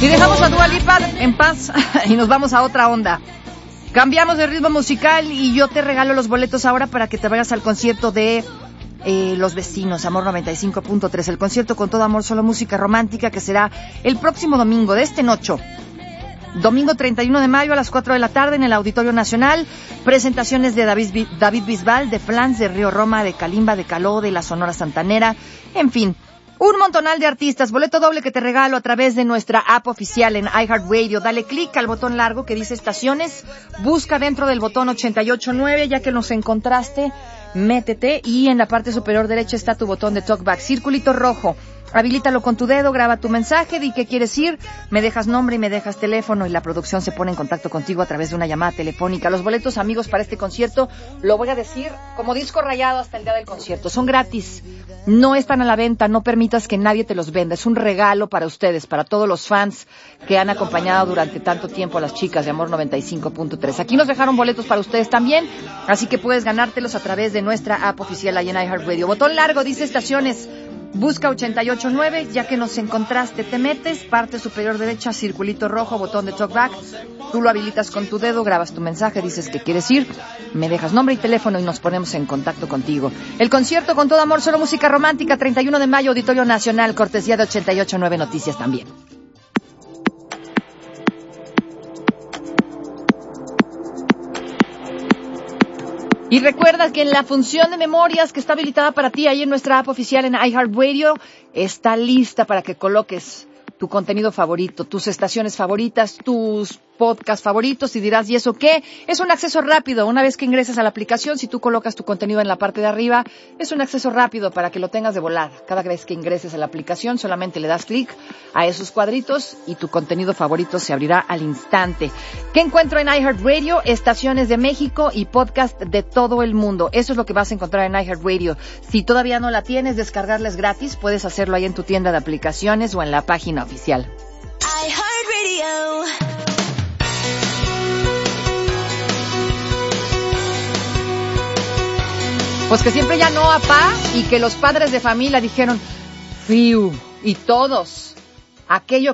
Y dejamos a Dua Lipa en paz y nos vamos a otra onda. Cambiamos de ritmo musical y yo te regalo los boletos ahora para que te vayas al concierto de Los Vecinos, Amor 95.3. El concierto con todo amor, solo música romántica, que será el próximo domingo de noche. Domingo 31 de mayo a las 4 de la tarde en el Auditorio Nacional. Presentaciones de David Bisbal, de Flans, de Río Roma, de Kalimba, de Caló, de la Sonora Santanera. En fin, un montonal de artistas. Boleto doble que te regalo a través de nuestra app oficial en iHeartRadio. Dale clic al botón largo que dice estaciones. Busca dentro del botón 889, ya que nos encontraste, métete y en la parte superior derecha está tu botón de talkback. Circulito rojo. Habilítalo con tu dedo, graba tu mensaje, di qué quieres ir, me dejas nombre y me dejas teléfono y la producción se pone en contacto contigo a través de una llamada telefónica. Los boletos, amigos, para este concierto, lo voy a decir como disco rayado hasta el día del concierto. Son gratis, no están a la venta, no permitas que nadie te los venda. Es un regalo para ustedes, para todos los fans que han acompañado durante tanto tiempo a las chicas de Amor 95.3. Aquí nos dejaron boletos para ustedes también, así que puedes ganártelos a través de nuestra app oficial ahí en iHeartRadio. Botón largo, dice estaciones. Busca 889, ya que nos encontraste, te metes, parte superior derecha, circulito rojo, botón de talkback, tú lo habilitas con tu dedo, grabas tu mensaje, dices que quieres ir, me dejas nombre y teléfono y nos ponemos en contacto contigo. El concierto con todo amor, solo música romántica, 31 de mayo, Auditorio Nacional, cortesía de 889 Noticias también. Y recuerda que en la función de memorias que está habilitada para ti ahí en nuestra app oficial en iHeartRadio, está lista para que coloques tu contenido favorito, tus estaciones favoritas, tus podcasts favoritos y dirás, ¿y eso qué? Es un acceso rápido. Una vez que ingresas a la aplicación, si tú colocas tu contenido en la parte de arriba, es un acceso rápido para que lo tengas de volada. Cada vez que ingreses a la aplicación, solamente le das clic a esos cuadritos y tu contenido favorito se abrirá al instante. ¿Qué encuentro en iHeartRadio? Estaciones de México y podcast de todo el mundo. Eso es lo que vas a encontrar en iHeartRadio. Si todavía no la tienes, descargarla es gratis. Puedes hacerlo ahí en tu tienda de aplicaciones o en la página oficial. iHeartRadio. Pues que siempre ya no, apá, y que los padres de familia dijeron, fiu, y todos, aquello